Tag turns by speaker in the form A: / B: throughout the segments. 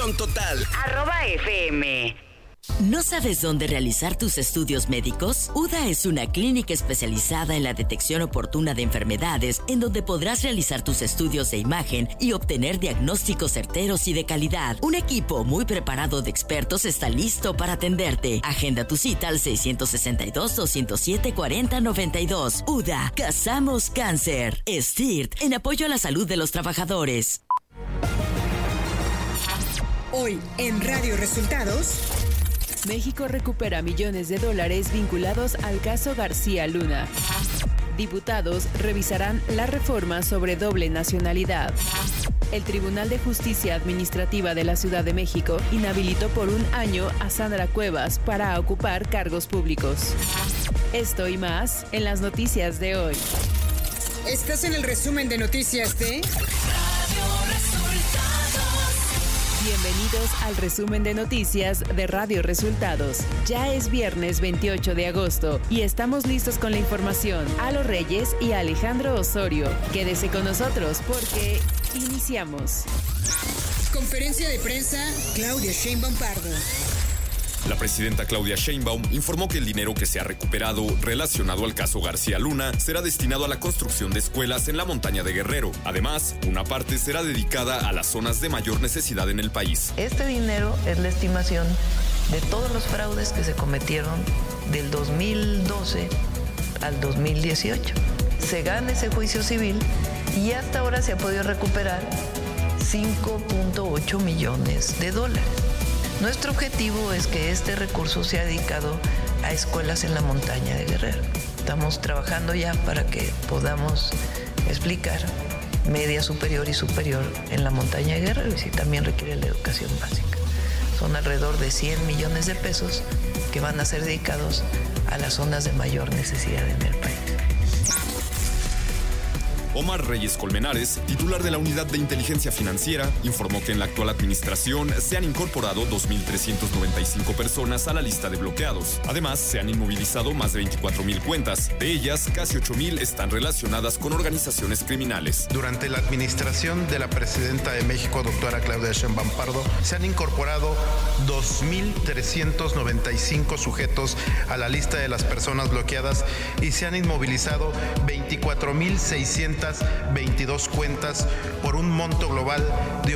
A: Información total.
B: @FM.
C: ¿No sabes dónde realizar tus estudios médicos? UDA es una clínica especializada en la detección oportuna de enfermedades, en donde podrás realizar tus estudios de imagen y obtener diagnósticos certeros y de calidad. Un equipo muy preparado de expertos está listo para atenderte. Agenda tu cita al 662-207-4092. UDA, cazamos cáncer. STIRT, en apoyo a la salud de los trabajadores.
D: Hoy en Radio Resultados.
E: México recupera millones de dólares vinculados al caso García Luna. Diputados revisarán la reforma sobre doble nacionalidad. El Tribunal de Justicia Administrativa de la Ciudad de México inhabilitó por 1 año a Sandra Cuevas para ocupar cargos públicos. Esto y más en las noticias de hoy.
D: Estás en el resumen de noticias de
E: Bienvenidos al resumen de noticias de Radio Resultados. Ya es viernes 28 de agosto y estamos listos con la información. Alo Reyes y Alejandro Osorio. Quédese con nosotros porque iniciamos.
D: Conferencia de prensa, Claudia Sheinbaum Pardo.
F: La presidenta Claudia Sheinbaum informó que el dinero que se ha recuperado relacionado al caso García Luna será destinado a la construcción de escuelas en la montaña de Guerrero. Además, una parte será dedicada a las zonas de mayor necesidad en el país.
G: Este dinero es la estimación de todos los fraudes que se cometieron del 2012 al 2018. Se gana ese juicio civil y hasta ahora se ha podido recuperar 5.8 millones de dólares. Nuestro objetivo es que este recurso sea dedicado a escuelas en la montaña de Guerrero. Estamos trabajando ya para que podamos explicar media superior y superior en la montaña de Guerrero y si también requiere la educación básica. Son alrededor de 100 millones de pesos que van a ser dedicados a las zonas de mayor necesidad en el país.
F: Omar Reyes Colmenares, titular de la Unidad de Inteligencia Financiera, informó que en la actual administración se han incorporado 2.395 personas a la lista de bloqueados. Además, se han inmovilizado más de 24.000 cuentas. De ellas, casi 8.000 están relacionadas con organizaciones criminales.
H: Durante la administración de la presidenta de México, doctora Claudia Sheinbaum Pardo, se han incorporado 2.395 sujetos a la lista de las personas bloqueadas y se han inmovilizado 24.622 cuentas por un monto global de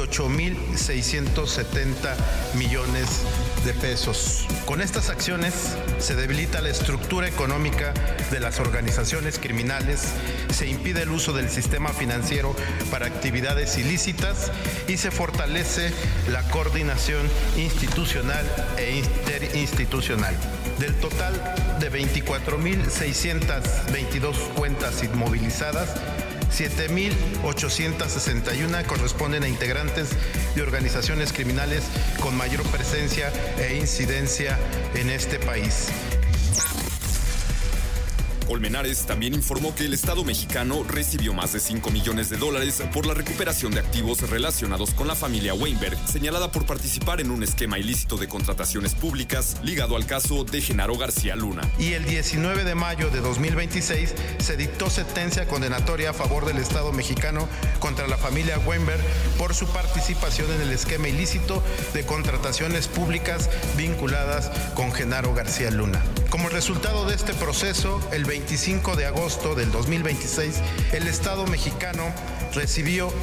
H: 8.670 millones de pesos. Con estas acciones se debilita la estructura económica de las organizaciones criminales, se impide el uso del sistema financiero para actividades ilícitas y se fortalece la coordinación institucional e interinstitucional. Del total de 24.622 cuentas inmovilizadas, 7.861 corresponden a integrantes de organizaciones criminales con mayor presencia e incidencia en este país.
F: Colmenares también informó que el Estado mexicano recibió más de 5 millones de dólares por la recuperación de activos relacionados con la familia Weinberg, señalada por participar en un esquema ilícito de contrataciones públicas ligado al caso de Genaro García Luna.
H: Y el 19 de mayo de 2026 se dictó sentencia condenatoria a favor del Estado mexicano contra la familia Weinberg por su participación en el esquema ilícito de contrataciones públicas vinculadas con Genaro García Luna. Como resultado de este proceso, el 25 de agosto del 2026, el Estado mexicano recibió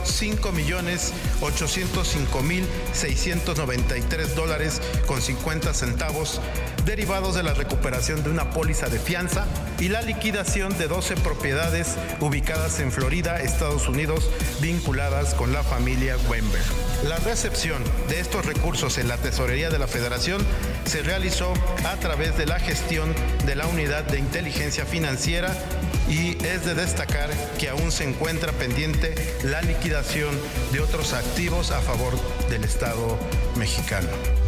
H: $5.805.693.50 derivados de la recuperación de una póliza de fianza y la liquidación de 12 propiedades ubicadas en Florida, Estados Unidos, vinculadas con la familia Weinberg. La recepción de estos recursos en la Tesorería de la Federación se realizó a través de la gestión de la Unidad de Inteligencia Financiera y es de destacar que aún se encuentra pendiente la liquidación de otros activos a favor del Estado mexicano.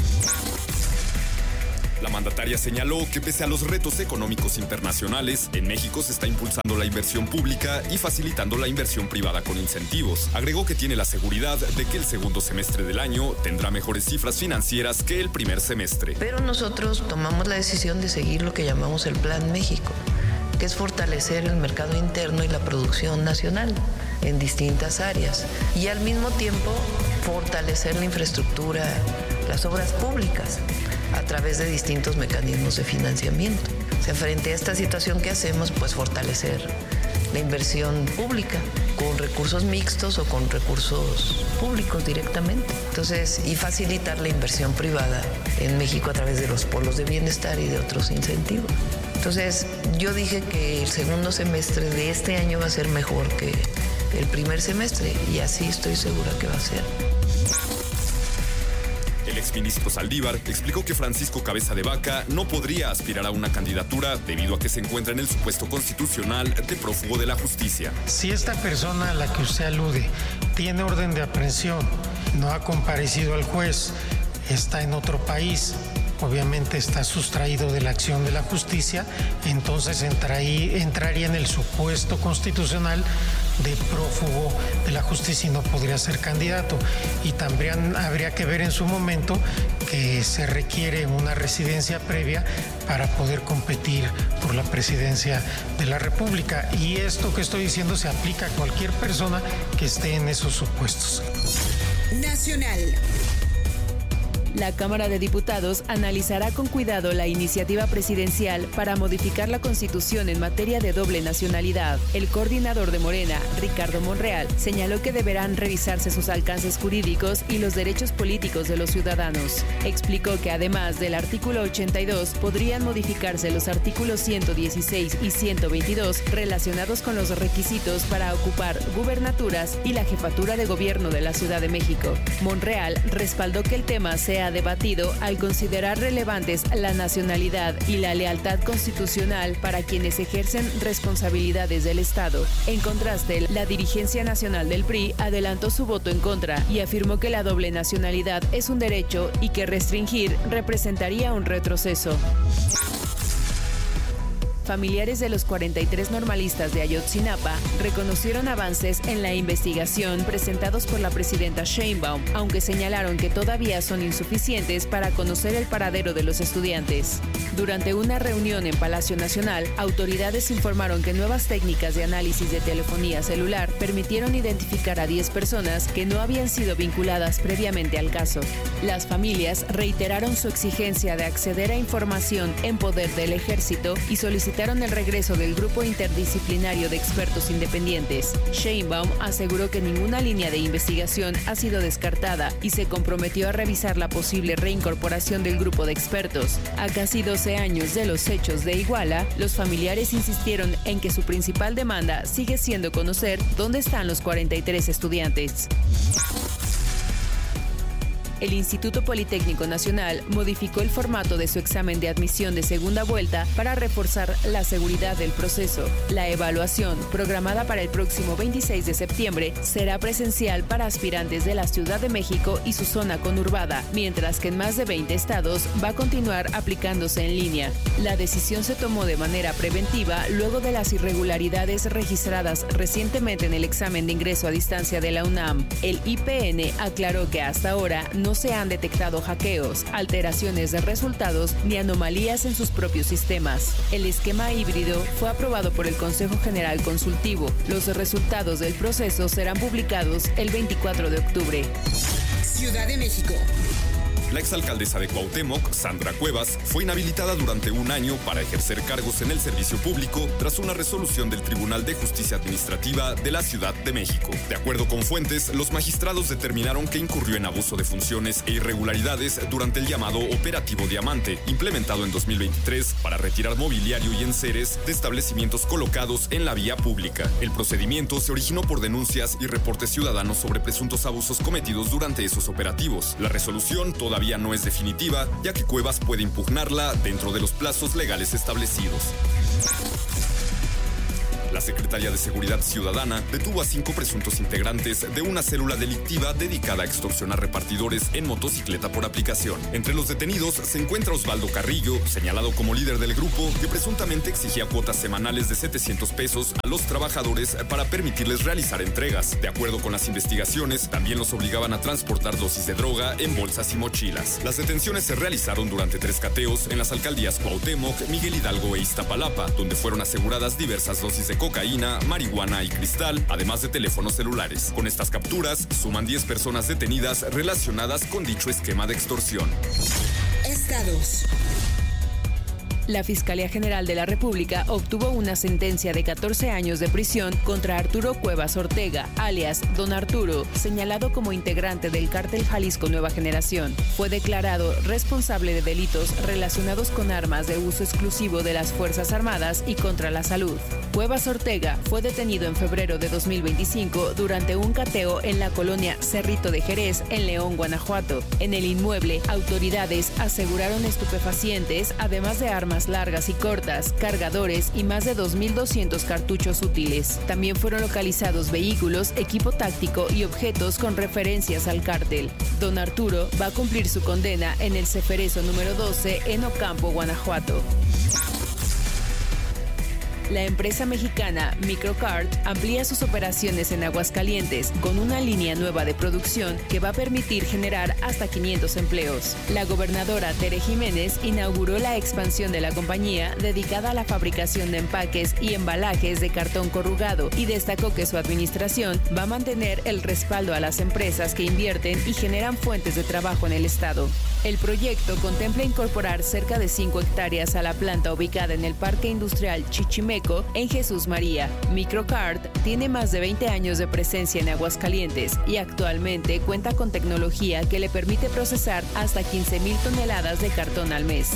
F: La mandataria señaló que pese a los retos económicos internacionales, en México se está impulsando la inversión pública y facilitando la inversión privada con incentivos. Agregó que tiene la seguridad de que el segundo semestre del año tendrá mejores cifras financieras que el primer semestre.
G: Pero nosotros tomamos la decisión de seguir lo que llamamos el Plan México, que es fortalecer el mercado interno y la producción nacional en distintas áreas. Y al mismo tiempo fortalecer la infraestructura, las obras públicas, a través de distintos mecanismos de financiamiento. O sea, frente a esta situación que hacemos, pues fortalecer la inversión pública con recursos mixtos o con recursos públicos directamente. Entonces, y facilitar la inversión privada en México a través de los polos de bienestar y de otros incentivos. Entonces, yo dije que el segundo semestre de este año va a ser mejor que el primer semestre y así estoy segura que va a ser.
F: El exministro Saldívar explicó que Francisco Cabeza de Vaca no podría aspirar a una candidatura debido a que se encuentra en el supuesto constitucional de prófugo de la justicia.
A: Si esta persona a la que usted alude tiene orden de aprehensión, no ha comparecido al juez, está en otro país, obviamente está sustraído de la acción de la justicia, entonces entraría en el supuesto constitucional de prófugo de la justicia y no podría ser candidato. Y también habría que ver en su momento que se requiere una residencia previa para poder competir por la presidencia de la República. Y esto que estoy diciendo se aplica a cualquier persona que esté en esos supuestos.
D: Nacional.
E: La Cámara de Diputados analizará con cuidado la iniciativa presidencial para modificar la Constitución en materia de doble nacionalidad. El coordinador de Morena, Ricardo Monreal, señaló que deberán revisarse sus alcances jurídicos y los derechos políticos de los ciudadanos. Explicó que además del artículo 82, podrían modificarse los artículos 116 y 122 relacionados con los requisitos para ocupar gubernaturas y la jefatura de gobierno de la Ciudad de México. Monreal respaldó que el tema sea debatido al considerar relevantes la nacionalidad y la lealtad constitucional para quienes ejercen responsabilidades del Estado. En contraste, la dirigencia nacional del PRI adelantó su voto en contra y afirmó que la doble nacionalidad es un derecho y que restringir representaría un retroceso. Familiares de los 43 normalistas de Ayotzinapa reconocieron avances en la investigación presentados por la presidenta Sheinbaum, aunque señalaron que todavía son insuficientes para conocer el paradero de los estudiantes. Durante una reunión en Palacio Nacional, autoridades informaron que nuevas técnicas de análisis de telefonía celular permitieron identificar a 10 personas que no habían sido vinculadas previamente al caso. Las familias reiteraron su exigencia de acceder a información en poder del ejército y solicitaron el regreso del grupo interdisciplinario de expertos independientes. Sheinbaum aseguró que ninguna línea de investigación ha sido descartada y se comprometió a revisar la posible reincorporación del grupo de expertos. A casi 12 años de los hechos de Iguala, los familiares insistieron en que su principal demanda sigue siendo conocer dónde están los 43 estudiantes. El Instituto Politécnico Nacional modificó el formato de su examen de admisión de segunda vuelta para reforzar la seguridad del proceso. La evaluación, programada para el próximo 26 de septiembre, será presencial para aspirantes de la Ciudad de México y su zona conurbada, mientras que en más de 20 estados va a continuar aplicándose en línea. La decisión se tomó de manera preventiva luego de las irregularidades registradas recientemente en el examen de ingreso a distancia de la UNAM. El IPN aclaró que hasta ahora no se han detectado hackeos, alteraciones de resultados ni anomalías en sus propios sistemas. El esquema híbrido fue aprobado por el Consejo General Consultivo. Los resultados del proceso serán publicados el 24 de octubre.
D: Ciudad de México.
F: La exalcaldesa de Cuauhtémoc, Sandra Cuevas, fue inhabilitada durante un año para ejercer cargos en el servicio público tras una resolución del Tribunal de Justicia Administrativa de la Ciudad de México. De acuerdo con fuentes, los magistrados determinaron que incurrió en abuso de funciones e irregularidades durante el llamado Operativo Diamante, implementado en 2023 para retirar mobiliario y enseres de establecimientos colocados en la vía pública. El procedimiento se originó por denuncias y reportes ciudadanos sobre presuntos abusos cometidos durante esos operativos. La resolución todavía no es definitiva, ya que Cuevas puede impugnarla dentro de los plazos legales establecidos. La Secretaría de Seguridad Ciudadana detuvo a 5 presuntos integrantes de una célula delictiva dedicada a extorsionar repartidores en motocicleta por aplicación. Entre los detenidos se encuentra Osvaldo Carrillo, señalado como líder del grupo, que presuntamente exigía cuotas semanales de 700 pesos a los trabajadores para permitirles realizar entregas. De acuerdo con las investigaciones, también los obligaban a transportar dosis de droga en bolsas y mochilas. Las detenciones se realizaron durante 3 cateos en las alcaldías Cuauhtémoc, Miguel Hidalgo e Iztapalapa, donde fueron aseguradas diversas dosis de cocaína, marihuana y cristal, además de teléfonos celulares. Con estas capturas, suman 10 personas detenidas relacionadas con dicho esquema de extorsión.
D: Estados.
E: La Fiscalía General de la República obtuvo una sentencia de 14 años de prisión contra Arturo Cuevas Ortega, alias Don Arturo, señalado como integrante del Cártel Jalisco Nueva Generación. Fue declarado responsable de delitos relacionados con armas de uso exclusivo de las Fuerzas Armadas y contra la salud. Cuevas Ortega fue detenido en febrero de 2025 durante un cateo en la colonia Cerrito de Jerez, en León, Guanajuato. En el inmueble, autoridades aseguraron estupefacientes, además de armas largas y cortas, cargadores y más de 2.200 cartuchos útiles. También fueron localizados vehículos, equipo táctico y objetos con referencias al cártel. Don Arturo va a cumplir su condena en el Ceferezo número 12 en Ocampo, Guanajuato. La empresa mexicana Microcard amplía sus operaciones en Aguascalientes con una línea nueva de producción que va a permitir generar hasta 500 empleos. La gobernadora Tere Jiménez inauguró la expansión de la compañía dedicada a la fabricación de empaques y embalajes de cartón corrugado y destacó que su administración va a mantener el respaldo a las empresas que invierten y generan fuentes de trabajo en el estado. El proyecto contempla incorporar cerca de 5 hectáreas a la planta ubicada en el Parque Industrial Chichimeco en Jesús María. Microcard tiene más de 20 años de presencia en Aguascalientes y actualmente cuenta con tecnología que le permite procesar hasta 15,000 toneladas de cartón al mes.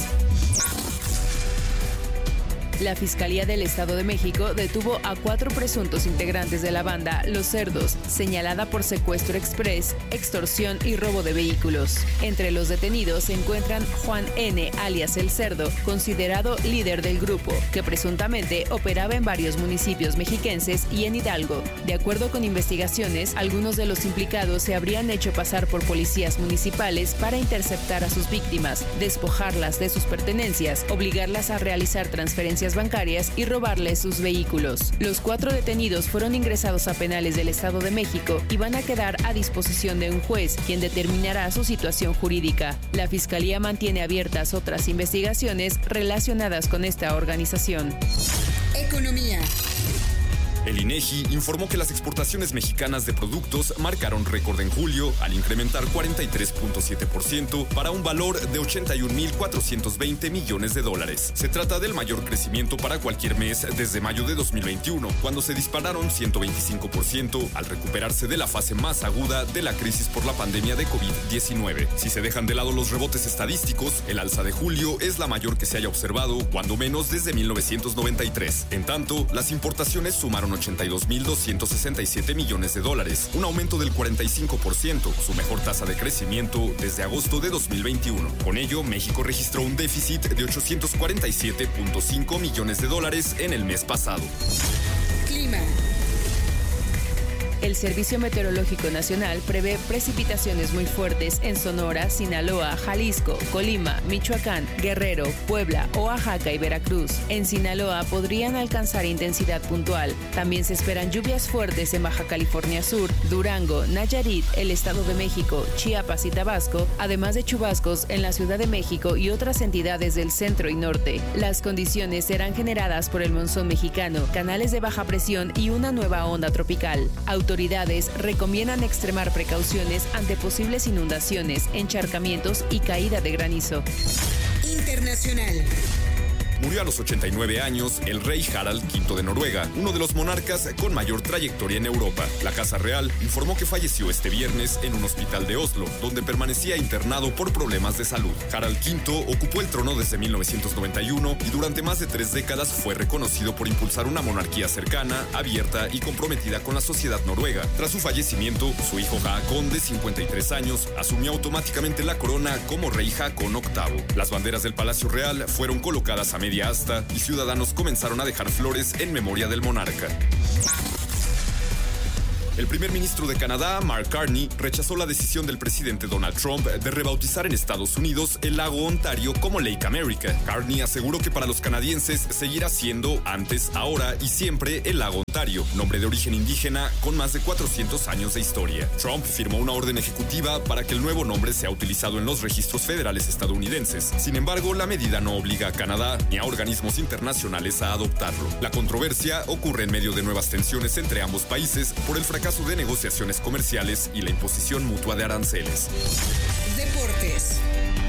E: La Fiscalía del Estado de México detuvo a 4 presuntos integrantes de la banda Los Cerdos, señalada por secuestro express, extorsión y robo de vehículos. Entre los detenidos se encuentran Juan N., alias El Cerdo, considerado líder del grupo, que presuntamente operaba en varios municipios mexiquenses y en Hidalgo. De acuerdo con investigaciones, algunos de los implicados se habrían hecho pasar por policías municipales para interceptar a sus víctimas, despojarlas de sus pertenencias, obligarlas a realizar transferencias bancarias y robarles sus vehículos. Los 4 detenidos fueron ingresados a penales del Estado de México y van a quedar a disposición de un juez, quien determinará su situación jurídica. La Fiscalía mantiene abiertas otras investigaciones relacionadas con esta organización.
D: Economía.
F: El INEGI informó que las exportaciones mexicanas de productos marcaron récord en julio al incrementar 43.7% para un valor de 81.420 millones de dólares. Se trata del mayor crecimiento para cualquier mes desde mayo de 2021, cuando se dispararon 125% al recuperarse de la fase más aguda de la crisis por la pandemia de COVID-19. Si se dejan de lado los rebotes estadísticos, el alza de julio es la mayor que se haya observado, cuando menos desde 1993. En tanto, las importaciones sumaron 82.267 millones de dólares, un aumento del 45%, su mejor tasa de crecimiento desde agosto de 2021. Con ello, México registró un déficit de 847.5 millones de dólares en el mes pasado.
D: Clima.
E: El Servicio Meteorológico Nacional prevé precipitaciones muy fuertes en Sonora, Sinaloa, Jalisco, Colima, Michoacán, Guerrero, Puebla, Oaxaca y Veracruz. En Sinaloa podrían alcanzar intensidad puntual. También se esperan lluvias fuertes en Baja California Sur, Durango, Nayarit, el Estado de México, Chiapas y Tabasco, además de chubascos en la Ciudad de México y otras entidades del centro y norte. Las condiciones serán generadas por el monzón mexicano, canales de baja presión y una nueva onda tropical. Autoridades recomiendan extremar precauciones ante posibles inundaciones, encharcamientos y caída de granizo.
D: Internacional.
F: Murió a los 89 años el rey Harald V de Noruega, uno de los monarcas con mayor trayectoria en Europa. La Casa Real informó que falleció este viernes en un hospital de Oslo, donde permanecía internado por problemas de salud. Harald V ocupó el trono desde 1991 y durante más de 3 décadas fue reconocido por impulsar una monarquía cercana, abierta y comprometida con la sociedad noruega. Tras su fallecimiento, su hijo Haakon, de 53 años, asumió automáticamente la corona como rey Haakon VIII. Las banderas del Palacio Real fueron colocadas a media asta y ciudadanos comenzaron a dejar flores en memoria del monarca. El primer ministro de Canadá, Mark Carney, rechazó la decisión del presidente Donald Trump de rebautizar en Estados Unidos el lago Ontario como Lake America. Carney aseguró que para los canadienses seguirá siendo antes, ahora y siempre el lago Ontario, nombre de origen indígena con más de 400 años de historia. Trump firmó una orden ejecutiva para que el nuevo nombre sea utilizado en los registros federales estadounidenses. Sin embargo, la medida no obliga a Canadá ni a organismos internacionales a adoptarlo. La controversia ocurre en medio de nuevas tensiones entre ambos países por el fracaso de negociaciones comerciales y la imposición mutua de aranceles.
D: Deportes.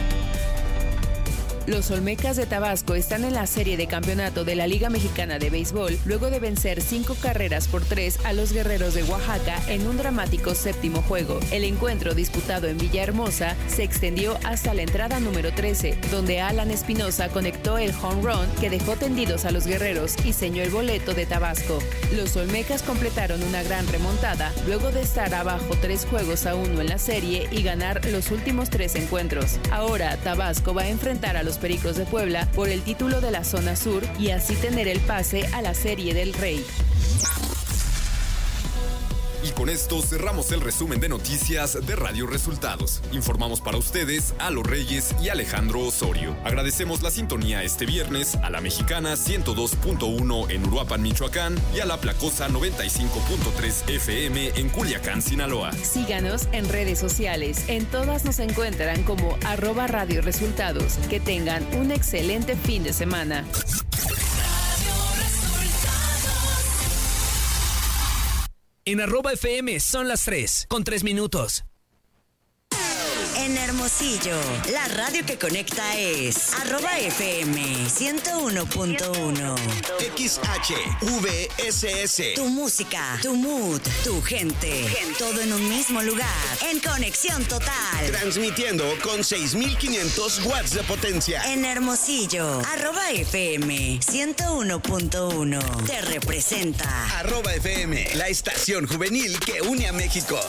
E: Los Olmecas de Tabasco están en la serie de campeonato de la Liga Mexicana de Béisbol luego de vencer 5-3 a los Guerreros de Oaxaca en un dramático séptimo juego. El encuentro disputado en Villahermosa se extendió hasta la entrada número 13, donde Alan Espinosa conectó el home run que dejó tendidos a los guerreros y selló el boleto de Tabasco. Los Olmecas completaron una gran remontada luego de estar abajo 3-1 en la serie y ganar los últimos 3 encuentros. Ahora Tabasco va a enfrentar a los Pericos de Puebla por el título de la zona sur y así tener el pase a la Serie del Rey.
F: Y con esto cerramos el resumen de noticias de Radio Resultados. Informamos para ustedes a Los Reyes y Alejandro Osorio. Agradecemos la sintonía este viernes a la Mexicana 102.1 en Uruapan, Michoacán y a la Placosa 95.3 FM en Culiacán, Sinaloa.
E: Síganos en redes sociales. En todas nos encuentran como @Radio Resultados. Que tengan un excelente fin de semana.
I: En @FM son las 3:03.
C: En Hermosillo, la radio que conecta es @FM 101.1.
J: XHVSS.
C: Tu música, tu mood, tu gente. Todo en un mismo lugar. En conexión total.
J: Transmitiendo con 6,500 watts de potencia.
C: En Hermosillo, @FM 101.1. Te representa.
J: @FM, la estación juvenil que une a México.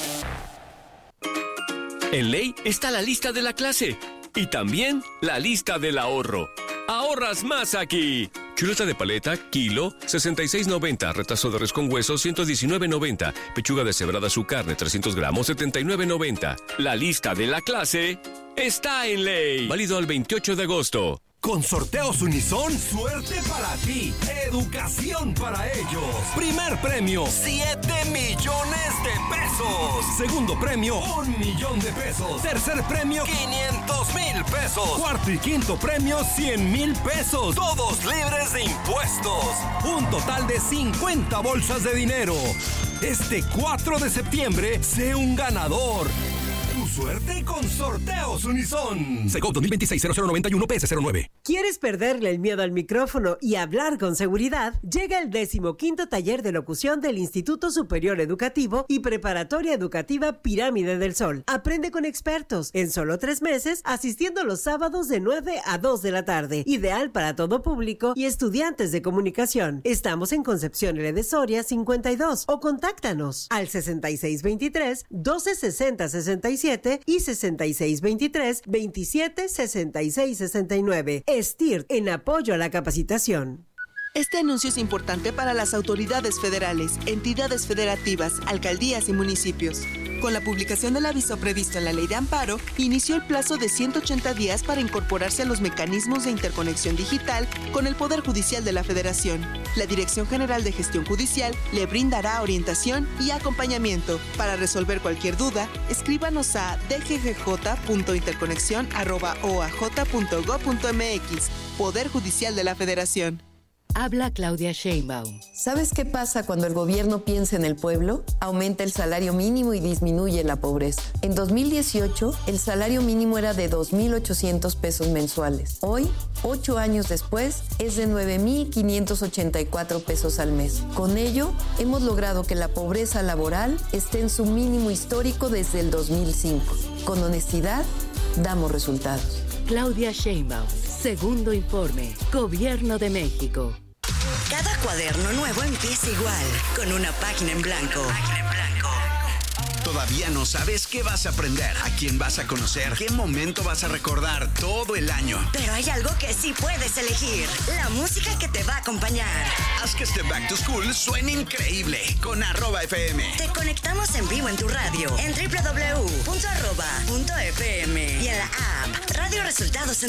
K: En Ley está la lista de la clase y también la lista del ahorro. ¡Ahorras más aquí! Chuleta de paleta, kilo, 66.90. Retazo de res con hueso, 119.90. Pechuga deshebrada su carne, 300 gramos, 79.90. La lista de la clase está en Ley. Válido al 28 de agosto.
L: Con Sorteos Unison, suerte para ti, educación para ellos. Primer premio, 7 millones de pesos. Segundo premio, 1 millón de pesos. Tercer premio, 500,000 pesos. Cuarto y quinto premio, 100,000 pesos. Todos libres de impuestos. Un total de 50 bolsas de dinero. Este 4 de septiembre, sé un ganador. Tu suerte con Sorteos Unison. Segov 2026-0091 PS09.
M: ¿Quieres perderle el miedo al micrófono y hablar con seguridad? Llega el 15º taller de locución del Instituto Superior Educativo y Preparatoria Educativa Pirámide del Sol. Aprende con expertos en solo 3 meses, asistiendo los sábados de 9 a 2 de la tarde. Ideal para todo público y estudiantes de comunicación. Estamos en Concepción L. de Soria 52 o contáctanos al 6623-1260-67 y 6623-276669. STIRT, en apoyo a la capacitación.
N: Este anuncio es importante para las autoridades federales, entidades federativas, alcaldías y municipios. Con la publicación del aviso previsto en la Ley de Amparo, inició el plazo de 180 días para incorporarse a los mecanismos de interconexión digital con el Poder Judicial de la Federación. La Dirección General de Gestión Judicial le brindará orientación y acompañamiento. Para resolver cualquier duda, escríbanos a dggj.interconexión@oaj.gov.mx. Poder Judicial de la Federación.
O: Habla Claudia Sheinbaum.
P: ¿Sabes qué pasa cuando el gobierno piensa en el pueblo? Aumenta el salario mínimo y disminuye la pobreza. En 2018, el salario mínimo era de 2,800 pesos mensuales. Hoy, 8 años después, es de 9,584 pesos al mes. Con ello, hemos logrado que la pobreza laboral esté en su mínimo histórico desde el 2005. Con honestidad, damos resultados.
O: Claudia Sheinbaum. Segundo informe. Gobierno de México.
C: Cada cuaderno nuevo empieza igual, con una página en blanco.
J: Todavía no sabes qué vas a aprender, a quién vas a conocer, qué momento vas a recordar todo el año.
Q: Pero hay algo que sí puedes elegir: la música que te va a acompañar.
J: Haz que este Back to School suene increíble con @FM.
Q: Te conectamos en vivo en tu radio en www.arroba.fm y en la app Radio Resultados